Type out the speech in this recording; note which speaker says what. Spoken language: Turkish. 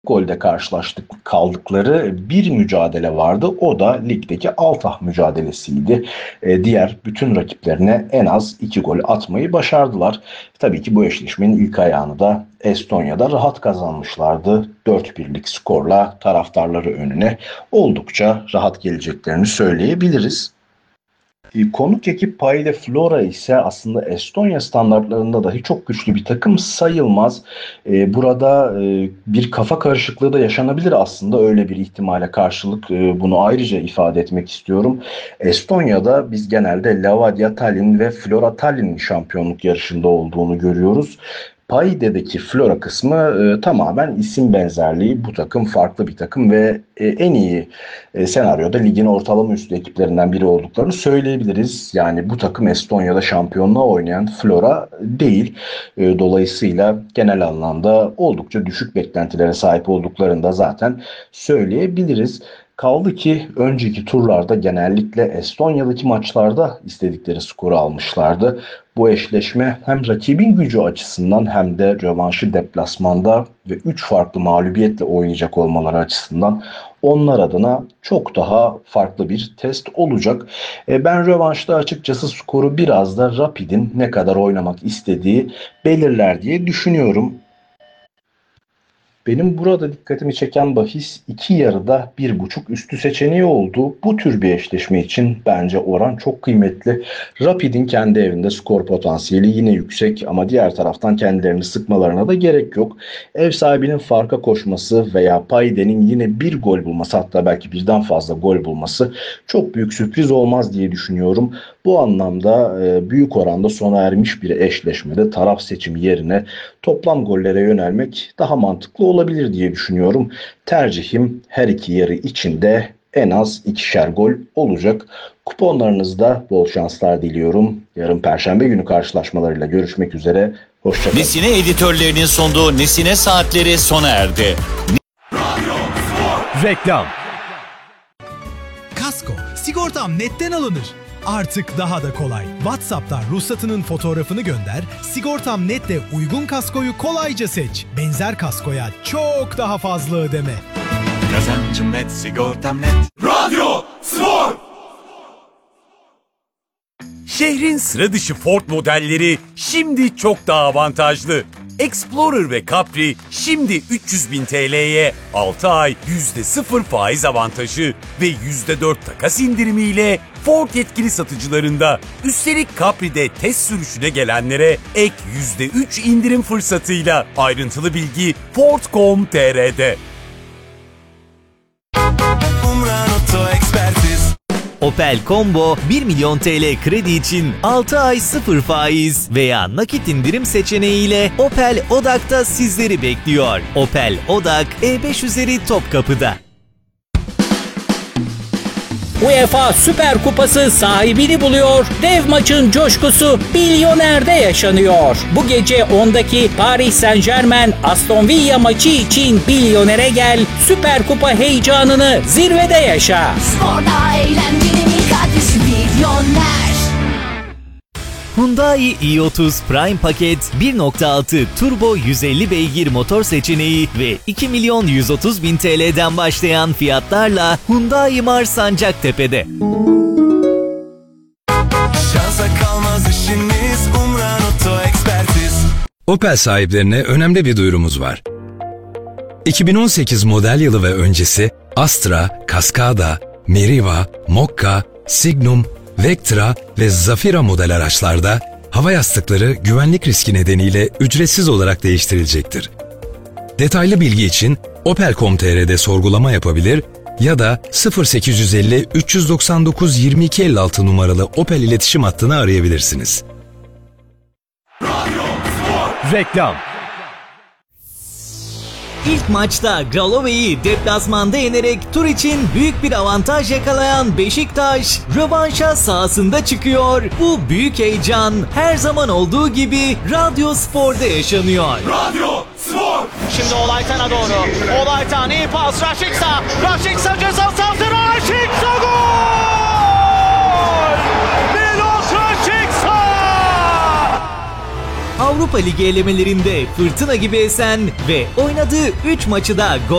Speaker 1: golde kaldıkları bir mücadele vardı. O da ligdeki Altah mücadelesiydi. Diğer bütün rakiplerine en az 2 gol atmayı başardılar. Tabii ki bu eşleşmenin ilk ayağını da Estonya'da rahat kazanmışlardı. 4-1'lik skorla taraftarları önüne oldukça rahat geleceklerini söyleyebiliriz. Konuk ekip Paide Flora ise aslında Estonya standartlarında dahi çok güçlü bir takım sayılmaz. Burada bir kafa karışıklığı da yaşanabilir aslında, öyle bir ihtimale karşılık bunu ayrıca ifade etmek istiyorum. Estonya'da biz genelde Levadia Tallinn ve Flora Tallinn'in şampiyonluk yarışında olduğunu görüyoruz. Paide'deki Flora kısmı tamamen isim benzerliği. Bu takım farklı bir takım ve en iyi senaryoda ligin ortalama üstü ekiplerinden biri olduklarını söyleyebiliriz. Yani bu takım Estonya'da şampiyonluğa oynayan Flora değil. Dolayısıyla genel anlamda oldukça düşük beklentilere sahip olduklarını da zaten söyleyebiliriz. Kaldı ki önceki turlarda genellikle Estonya'daki maçlarda istedikleri skoru almışlardı. Bu eşleşme hem rakibin gücü açısından hem de rövanşı deplasmanda ve 3 farklı mağlubiyetle oynayacak olmaları açısından onlar adına çok daha farklı bir test olacak. Ben rövanşta açıkçası skoru biraz da Rapid'in ne kadar oynamak istediği belirler diye düşünüyorum. Benim burada dikkatimi çeken bahis iki yarıda 1.5 üstü seçeneği oldu. Bu tür bir eşleşme için bence oran çok kıymetli. Rapid'in kendi evinde skor potansiyeli yine yüksek ama diğer taraftan kendilerini sıkmalarına da gerek yok. Ev sahibinin farka koşması veya Paide'nin yine bir gol bulması, hatta belki birden fazla gol bulması çok büyük sürpriz olmaz diye düşünüyorum. Bu anlamda büyük oranda sona ermiş bir eşleşmede taraf seçimi yerine toplam gollere yönelmek daha mantıklı olabilir diye düşünüyorum. Tercihim her iki yarı içinde en az 2'şer gol olacak. Kuponlarınızda bol şanslar diliyorum. Yarın Perşembe günü karşılaşmalarıyla görüşmek üzere. Hoşçakalın.
Speaker 2: Nesine editörlerinin sunduğu Nesine Saatleri sona erdi.
Speaker 3: Reklam. Kasko, sigortam netten alınır. Artık daha da kolay. WhatsApp'ta ruhsatının fotoğrafını gönder, Sigortam Net'le uygun kaskoyu kolayca seç. Benzer kaskoya çok daha fazla ödeme.
Speaker 4: Kazancım net, sigortam net. Radyo Spor!
Speaker 5: Şehrin sıra dışı Ford modelleri şimdi çok daha avantajlı. Explorer ve Capri şimdi 300.000 TL'ye 6 ay %0 faiz avantajı ve %4 takas indirimiyle Ford yetkili satıcılarında. Üstelik Capri'de test sürüşüne gelenlere ek %3 indirim fırsatıyla. Ayrıntılı bilgi Ford.com.tr'de.
Speaker 6: Opel Combo 1 milyon TL kredi için 6 ay 0 faiz veya nakit indirim seçeneğiyle Opel Odak'ta sizleri bekliyor. Opel Odak E5 üzeri Topkapı'da.
Speaker 7: UEFA Süper Kupası sahibini buluyor. Dev maçın coşkusu Bilyoner'de yaşanıyor. Bu gece 10'daki Paris Saint-Germain Aston Villa maçı için Bilyoner'e gel. Süper Kupa heyecanını zirvede yaşa.
Speaker 8: Sporda eğlencenin ilk adresi Bilyoner.
Speaker 6: Hyundai i30 Prime paket 1.6 turbo 150 beygir motor seçeneği ve 2 milyon 130 bin TL'den başlayan fiyatlarla Hyundai Mars Sancaktepe'de.
Speaker 4: Şansa kalmaz işiniz, Umran Oto Ekspertiz.
Speaker 9: Opel sahiplerine önemli bir duyurumuz var. 2018 model yılı ve öncesi Astra, Cascada, Meriva, Mokka, Signum, Vectra ve Zafira model araçlarda hava yastıkları güvenlik riski nedeniyle ücretsiz olarak değiştirilecektir. Detaylı bilgi için opel.com.tr'de sorgulama yapabilir ya da 0850 399 2256 numaralı Opel iletişim hattını arayabilirsiniz.
Speaker 3: Reklam.
Speaker 6: İlk maçta Gralove'yi deplasmanda yenerek tur için büyük bir avantaj yakalayan Beşiktaş, rövanşa sahasında çıkıyor. Bu büyük heyecan her zaman olduğu gibi Radyo Spor'da yaşanıyor.
Speaker 4: Radyo Spor!
Speaker 10: Şimdi Olaytan'a doğru. Olaytan iyi pas. Raşiksa. Raşiksa ceza sahası. Raşiksa gol! Milos Raşiksa!
Speaker 6: Avrupa Ligi elemelerinde fırtına gibi esen ve oynadığı 3 maçı da gol